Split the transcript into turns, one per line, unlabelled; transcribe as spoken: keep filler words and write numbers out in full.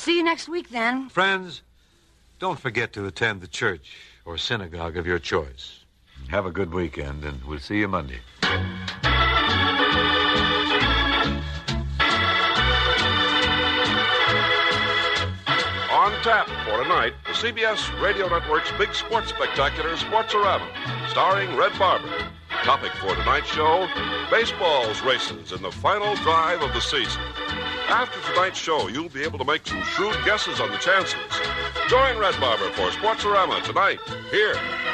see you next week, then.
Friends, don't forget to attend the church or synagogue of your choice. Have a good weekend, and we'll see you Monday.
On tap for tonight, the C B S Radio Network's big sports spectacular, Sportsorama, starring Red Barber. Topic for tonight's show, baseball's races in the final drive of the season. After tonight's show, you'll be able to make some shrewd guesses on the chances. Join Red Barber for Sportsorama tonight, here